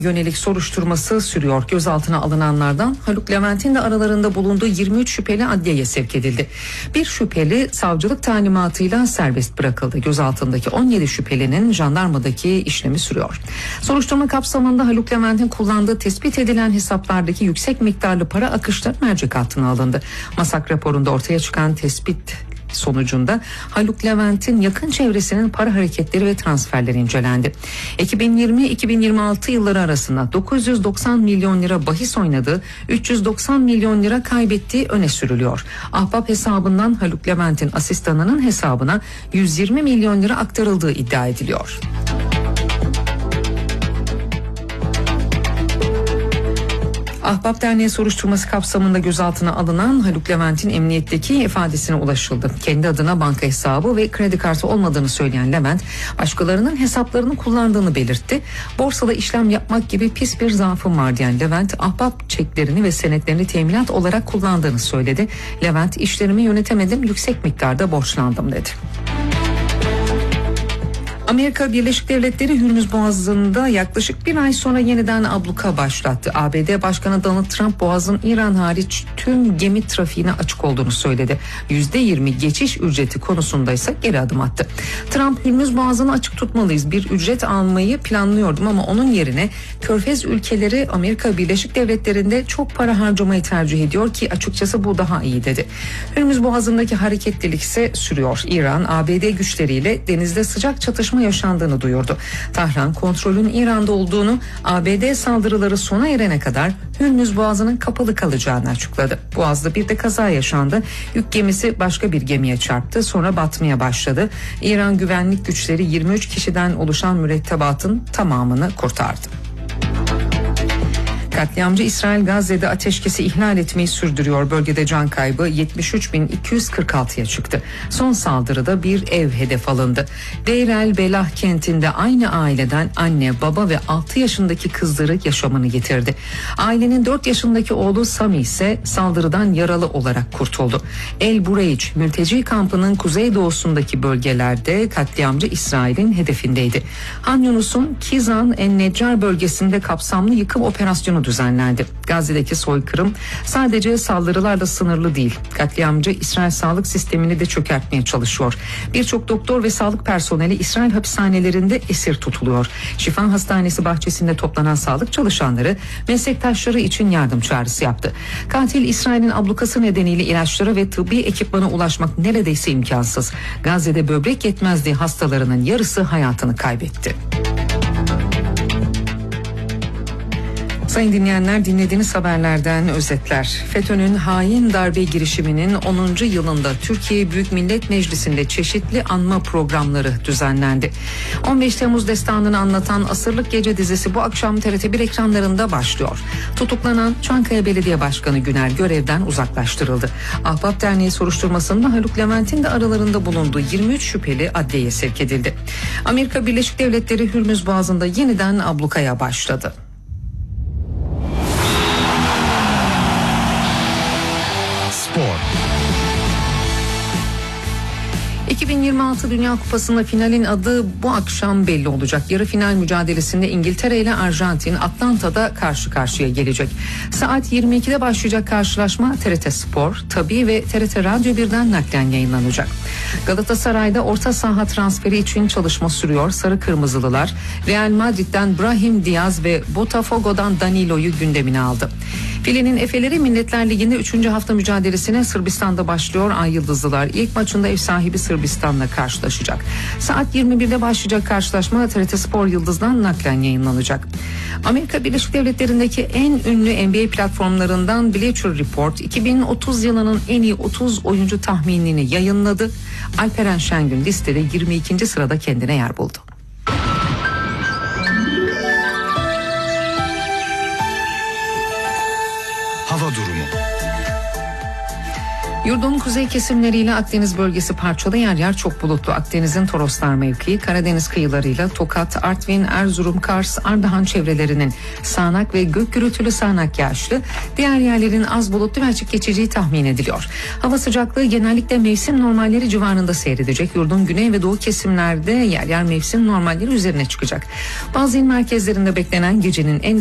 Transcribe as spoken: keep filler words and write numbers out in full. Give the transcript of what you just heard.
yönelik soruşturması sürüyor. Gözaltına alınanlardan Haluk Levent'in de aralarında bulunduğu yirmi üç şüpheli adliyeye sevk edildi. Bir şüpheli savcılık talimatıyla serbest bırakıldı. Gözaltındaki on yedi şüphelinin jandarmadaki işlemi sürüyor. Soruşturma kapsamında Haluk Levent'in kullandığı tespit edilen hesaplardaki yüksek miktarlı para akışları mercek altına alındı. Masak raporunda ortaya çıkan tespit sonucunda Haluk Levent'in yakın çevresinin para hareketleri ve transferleri incelendi. iki bin yirmi iki bin yirmi altı yılları arasında dokuz yüz doksan milyon lira bahis oynadığı, üç yüz doksan milyon lira kaybettiği öne sürülüyor. Ahbap hesabından Haluk Levent'in asistanının hesabına yüz yirmi milyon lira aktarıldığı iddia ediliyor. Ahbap Derneği soruşturması kapsamında gözaltına alınan Haluk Levent'in emniyetteki ifadesine ulaşıldı. Kendi adına banka hesabı ve kredi kartı olmadığını söyleyen Levent, başkalarının hesaplarını kullandığını belirtti. Borsada işlem yapmak gibi pis bir zaafım var diyen Levent, ahbap çeklerini ve senetlerini teminat olarak kullandığını söyledi. Levent, işlerimi yönetemedim, yüksek miktarda borçlandım dedi. Amerika Birleşik Devletleri Hürmüz Boğazı'nda yaklaşık bir ay sonra yeniden abluka başlattı. A B D Başkanı Donald Trump Boğaz'ın İran hariç tüm gemi trafiğine açık olduğunu söyledi. yüzde yirmi geçiş ücreti konusunda ise geri adım attı. Trump, Hürmüz Boğazı'nı açık tutmalıyız, bir ücret almayı planlıyordum ama onun yerine Körfez ülkeleri Amerika Birleşik Devletleri'nde çok para harcamayı tercih ediyor ki açıkçası bu daha iyi dedi. Hürmüz Boğazı'ndaki hareketlilik ise sürüyor. İran, A B D güçleriyle denizde sıcak çatışma yaşandığını duyurdu. Tahran, kontrolün İran'da olduğunu, A B D saldırıları sona erene kadar Hürmüz Boğazı'nın kapalı kalacağını açıkladı. Boğaz'da bir de kaza yaşandı. Yük gemisi başka bir gemiye çarptı, sonra batmaya başladı. İran güvenlik güçleri yirmi üç kişiden oluşan mürettebatın tamamını kurtardı. Katliamcı İsrail Gazze'de ateşkesi ihlal etmeyi sürdürüyor. Bölgede can kaybı yetmiş üç bin iki yüz kırk altıya çıktı. Son saldırıda bir ev hedef alındı. Deir el Belah kentinde aynı aileden anne, baba ve altı yaşındaki kızları yaşamını yitirdi. Ailenin dört yaşındaki oğlu Sami ise saldırıdan yaralı olarak kurtuldu. El Bureyç mülteci kampının kuzeydoğusundaki bölgelerde katliamcı İsrail'in hedefindeydi. Han Yunus'un Kizan en Neccar bölgesinde kapsamlı yıkım operasyonu düzenlendi. Gazze'deki soykırım sadece saldırılarla sınırlı değil. Katliamcı İsrail sağlık sistemini de çökertmeye çalışıyor. Birçok doktor ve sağlık personeli İsrail hapishanelerinde esir tutuluyor. Şifa Hastanesi bahçesinde toplanan sağlık çalışanları meslektaşları için yardım çağrısı yaptı. Katil İsrail'in ablukası nedeniyle ilaçlara ve tıbbi ekipmana ulaşmak neredeyse imkansız. Gazze'de böbrek yetmezliği hastalarının yarısı hayatını kaybetti. Sayın dinleyenler, dinlediğiniz haberlerden özetler. FETÖ'nün hain darbe girişiminin onuncu yılında Türkiye Büyük Millet Meclisi'nde çeşitli anma programları düzenlendi. on beş Temmuz destanını anlatan Asırlık Gece dizisi bu akşam T R T bir ekranlarında başlıyor. Tutuklanan Çankaya Belediye Başkanı Güner görevden uzaklaştırıldı. Ahbap Derneği soruşturmasında Haluk Levent'in de aralarında bulunduğu yirmi üç şüpheli adliyeye sevk edildi. Amerika Birleşik Devletleri Hürmüz Boğazı'nda yeniden ablukaya başladı. iki bin yirmi altı Dünya Kupası'nda finalin adı bu akşam belli olacak. Yarı final mücadelesinde İngiltere ile Arjantin Atlanta'da karşı karşıya gelecek. Saat yirmi ikide başlayacak karşılaşma T R T Spor, Tabii ve T R T Radyo birden naklen yayınlanacak. Galatasaray'da orta saha transferi için çalışma sürüyor. Sarı Kırmızılılar Real Madrid'den Brahim Diaz ve Botafogo'dan Danilo'yu gündemine aldı. Filenin Efeleri Milletler Ligi'nde üçüncü hafta mücadelesine Sırbistan'da başlıyor. Ay Yıldızlılar ilk maçında ev sahibi Sırbistan'la karşılaşacak. Saat yirmi birde başlayacak karşılaşma T R T Spor Yıldız'dan naklen yayınlanacak. Amerika Birleşik Devletleri'ndeki en ünlü N B A platformlarından Bleacher Report iki bin otuz yılının en iyi otuz oyuncu tahminini yayınladı. Alperen Şengün listede yirmi ikinci sırada kendine yer buldu. Hava durumu. Yurdun kuzey kesimleriyle Akdeniz bölgesi parçalı, yer yer çok bulutlu. Akdeniz'in Toroslar mevkii, Karadeniz kıyılarıyla Tokat, Artvin, Erzurum, Kars, Ardahan çevrelerinin sağanak ve gök gürültülü sağanak yağışlı, diğer yerlerin az bulutlu ve açık geçeceği tahmin ediliyor. Hava sıcaklığı genellikle mevsim normalleri civarında seyredecek. Yurdun güney ve doğu kesimlerde yer yer mevsim normalleri üzerine çıkacak. Bazı il merkezlerinde beklenen gecenin en